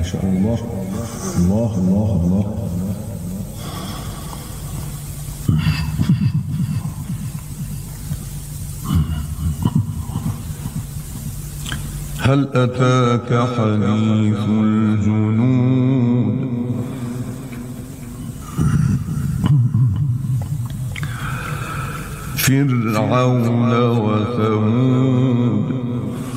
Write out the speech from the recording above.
شاء الله. الله الله الله. هل أتاك حديث الجنود فرعون وثمود